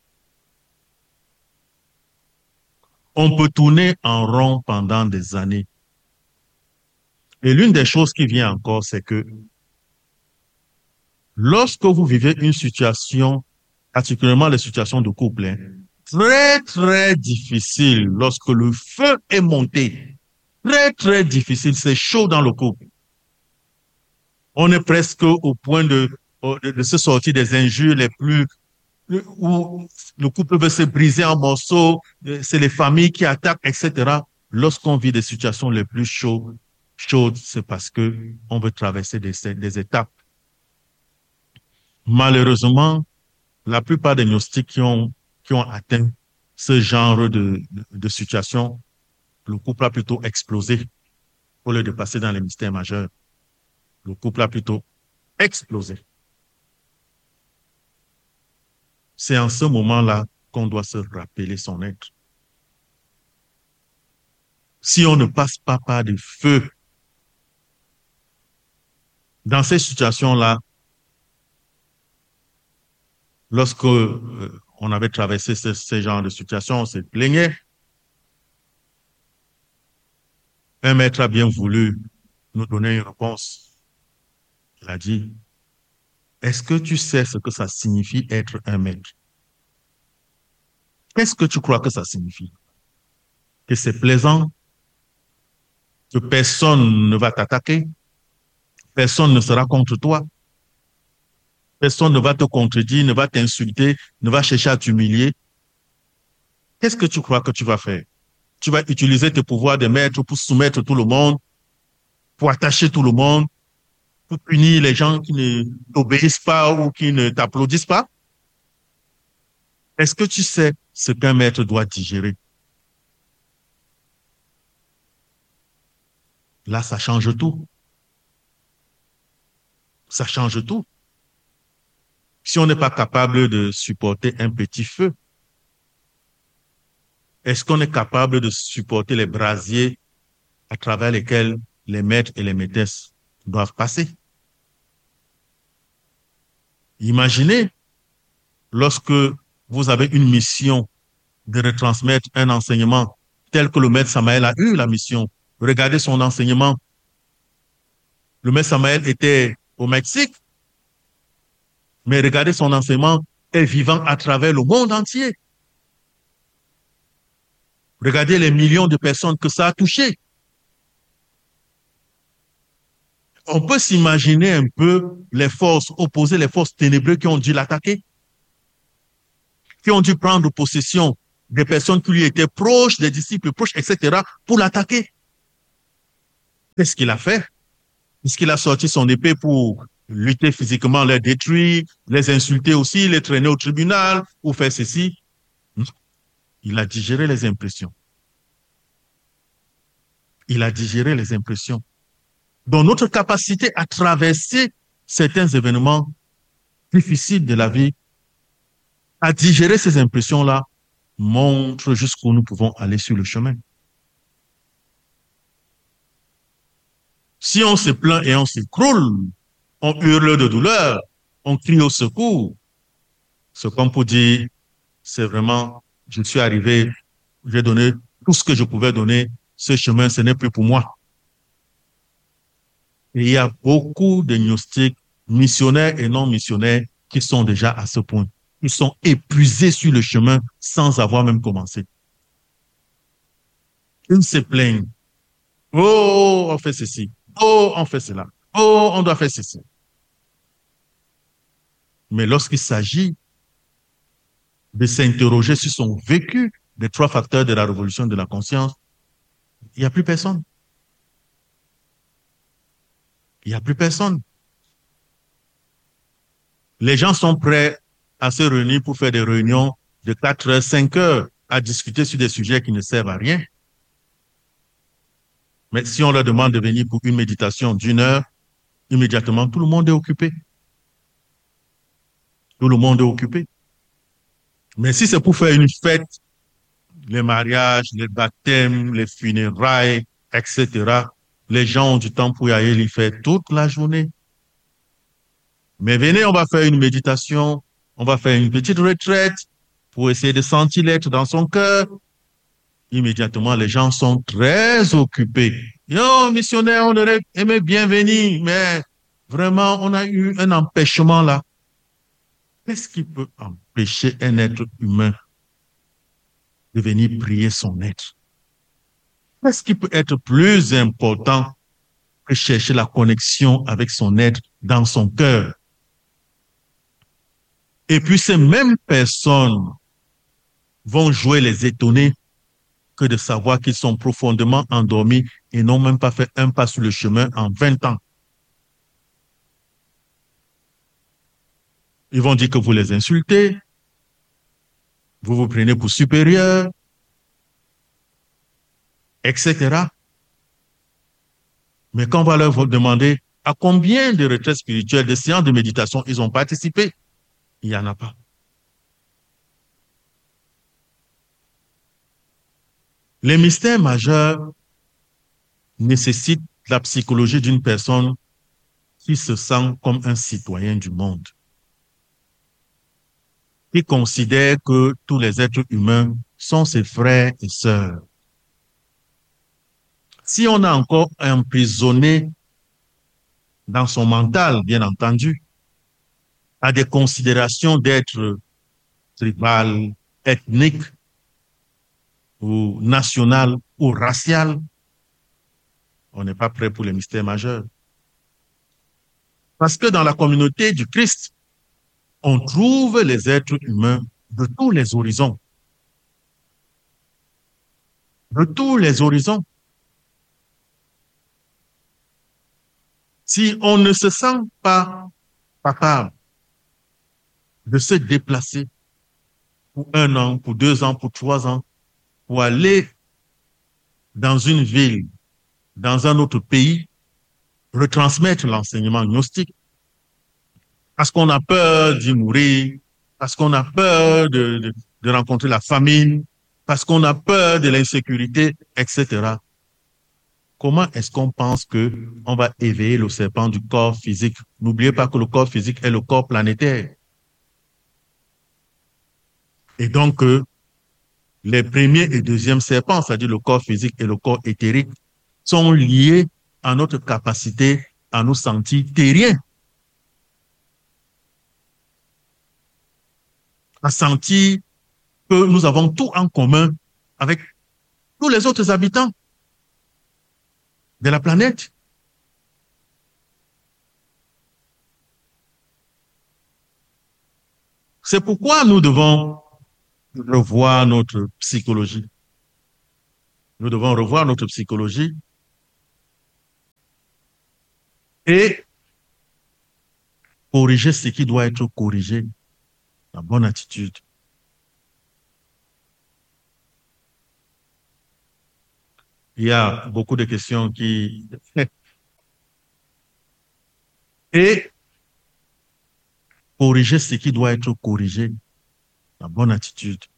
A: On peut tourner en rond pendant des années. Et l'une des choses qui vient encore, c'est que lorsque vous vivez une situation, particulièrement les situations de couple, hein, très, très difficile, lorsque le feu est monté, très, très difficile, c'est chaud dans le couple. On est presque au point de, de, de se sortir des injures les plus, où le couple veut se briser en morceaux, c'est les familles qui attaquent, et cetera. Lorsqu'on vit des situations les plus chaudes, chaudes, c'est parce que on veut traverser des, des étapes. Malheureusement, la plupart des gnostiques qui ont, qui ont atteint ce genre de, de, de situation, le couple a plutôt explosé au lieu de passer dans les mystères majeurs. Le couple a plutôt explosé. C'est en ce moment-là qu'on doit se rappeler son être. Si on ne passe pas par des feux, dans ces situations-là, lorsque euh, on avait traversé ce, ce genre de situation, on se plaignait. Un maître a bien voulu nous donner une réponse. Il a dit, est-ce que tu sais ce que ça signifie être un maître? Qu'est-ce que tu crois que ça signifie? Que c'est plaisant, que personne ne va t'attaquer, personne ne sera contre toi, personne ne va te contredire, ne va t'insulter, ne va chercher à t'humilier. Qu'est-ce que tu crois que tu vas faire? Tu vas utiliser tes pouvoirs de maître pour soumettre tout le monde, pour attacher tout le monde, pour punir les gens qui ne t'obéissent pas ou qui ne t'applaudissent pas? Est-ce que tu sais ce qu'un maître doit digérer? Là, ça change tout. Ça change tout. Si on n'est pas capable de supporter un petit feu, est-ce qu'on est capable de supporter les brasiers à travers lesquels les maîtres et les maîtresses doivent passer? Imaginez, lorsque vous avez une mission de retransmettre un enseignement tel que le maître Samaël a eu la mission. Regardez son enseignement. Le maître Samaël était au Mexique, mais regardez son enseignement est vivant à travers le monde entier. Regardez les millions de personnes que ça a touché. On peut s'imaginer un peu les forces opposées, les forces ténébreuses qui ont dû l'attaquer, qui ont dû prendre possession des personnes qui lui étaient proches, des disciples proches, et cetera, pour l'attaquer. Qu'est-ce qu'il a fait? Est-ce qu'il a sorti son épée pour lutter physiquement, les détruire, les insulter aussi, les traîner au tribunal ou faire ceci? Non. Il a digéré les impressions. Il a digéré les impressions. Donc, notre capacité à traverser certains événements difficiles de la vie, à digérer ces impressions-là, montre jusqu'où nous pouvons aller sur le chemin. Si on se plaint et on s'écroule, on hurle de douleur, on crie au secours, ce qu'on peut dire, c'est vraiment, je suis arrivé, j'ai donné tout ce que je pouvais donner, ce chemin, ce n'est plus pour moi. Et il y a beaucoup de gnostiques, missionnaires et non missionnaires, qui sont déjà à ce point. Ils sont épuisés sur le chemin sans avoir même commencé. Ils se plaignent. Oh, on fait ceci. Oh, on fait cela. Oh, on doit faire ceci. Mais lorsqu'il s'agit de s'interroger sur son vécu des trois facteurs de la révolution de la conscience, il n'y a plus personne. Il n'y a plus personne. Les gens sont prêts à se réunir pour faire des réunions de quatre heures, cinq heures, à discuter sur des sujets qui ne servent à rien. Mais si on leur demande de venir pour une méditation d'une heure, immédiatement, tout le monde est occupé. Tout le monde est occupé. Mais si c'est pour faire une fête, les mariages, les baptêmes, les funérailles, et cetera, les gens ont du temps pour y aller y faire toute la journée. Mais venez, on va faire une méditation, on va faire une petite retraite pour essayer de sentir l'être dans son cœur. Immédiatement, les gens sont très occupés. Yo, missionnaire, on aurait aimé bien venir, mais vraiment, on a eu un empêchement là. Qu'est-ce qui peut empêcher un être humain de venir prier son être? Qu'est-ce qui peut être plus important que chercher la connexion avec son être dans son cœur? Et puis ces mêmes personnes vont jouer les étonnés que de savoir qu'ils sont profondément endormis et n'ont même pas fait un pas sur le chemin en vingt ans. Ils vont dire que vous les insultez, vous vous prenez pour supérieur, et cetera. Mais quand on va leur demander à combien de retraites spirituelles, de séances de méditation ils ont participé, il n'y en a pas. Les mystères majeurs nécessitent la psychologie d'une personne qui se sent comme un citoyen du monde, qui considère que tous les êtres humains sont ses frères et sœurs. Si on a encore emprisonné dans son mental, bien entendu, à des considérations d'être tribal, ethnique, ou national, ou racial, on n'est pas prêt pour les mystères majeurs. Parce que dans la communauté du Christ, on trouve les êtres humains de tous les horizons. De tous les horizons. Si on ne se sent pas capable de se déplacer pour un an, pour deux ans, pour trois ans, pour aller dans une ville, dans un autre pays, retransmettre l'enseignement gnostique, parce qu'on a peur d'y mourir, parce qu'on a peur de, de, de rencontrer la famine, parce qu'on a peur de l'insécurité, et cetera. Comment est-ce qu'on pense que on va éveiller le serpent du corps physique? N'oubliez pas que le corps physique est le corps planétaire. Et donc, euh, les premiers et deuxièmes serpents, c'est-à-dire le corps physique et le corps éthérique, sont liés à notre capacité à nous sentir terriens, à sentir que nous avons tout en commun avec tous les autres habitants de la planète. C'est pourquoi nous devons revoir notre psychologie. Nous devons revoir notre psychologie et corriger ce qui doit être corrigé, la bonne attitude. Il y a beaucoup de questions qui... Et corriger ce qui doit être corrigé, la bonne attitude.